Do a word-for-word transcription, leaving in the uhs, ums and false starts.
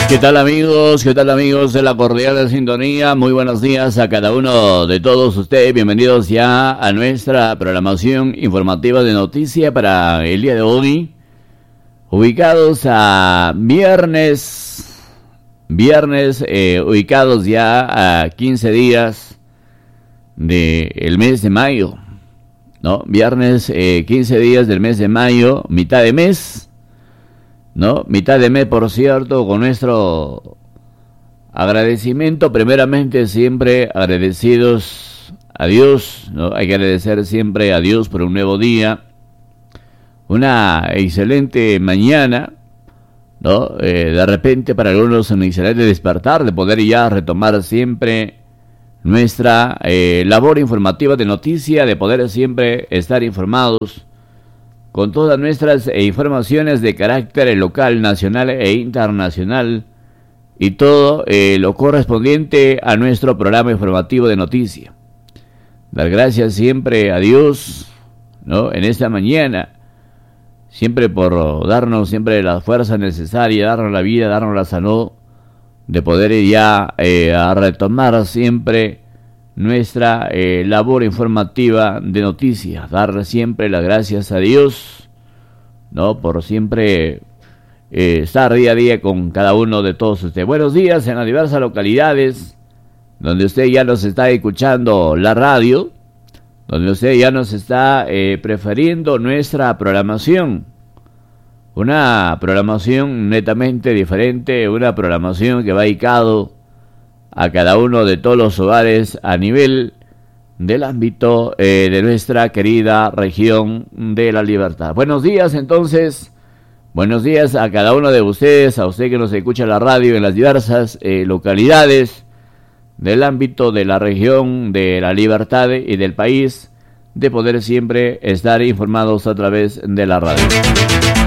¿Qué tal amigos? ¿Qué tal amigos de la cordial sintonía? Muy buenos días a cada uno de todos ustedes. Bienvenidos ya a nuestra programación informativa de noticia para el día de hoy. Ubicados a viernes, viernes, eh, ubicados ya a quince días del mes de mayo, ¿no? Viernes, eh, quince días del mes de mayo, mitad de mes. ¿No? Mitad de mes, por cierto, con nuestro agradecimiento, primeramente siempre agradecidos a Dios, ¿no? Hay que agradecer siempre a Dios por un nuevo día, una excelente mañana, ¿no? Eh, de repente para algunos un excelente despertar, de poder ya retomar siempre nuestra eh, labor informativa de noticia, de poder siempre estar informados con todas nuestras eh, informaciones de carácter local, nacional e internacional, y todo eh, lo correspondiente a nuestro programa informativo de noticia. Dar gracias siempre a Dios, ¿no? En esta mañana, siempre por darnos siempre la fuerza necesaria, darnos la vida, darnos la salud, de poder ya eh, a retomar siempre nuestra eh, labor informativa de noticias, dar siempre las gracias a Dios, ¿no? Por siempre eh, estar día a día con cada uno de todos ustedes. Buenos días en las diversas localidades donde usted ya nos está escuchando la radio, donde usted ya nos está eh, prefiriendo nuestra programación, una programación netamente diferente, una programación que va dedicado a cada uno de todos los hogares a nivel del ámbito eh, de nuestra querida región de La Libertad. Buenos días entonces, buenos días a cada uno de ustedes, a usted que nos escucha en la radio en las diversas eh, localidades del ámbito de la región de La Libertad y del país, de poder siempre estar informados a través de la radio.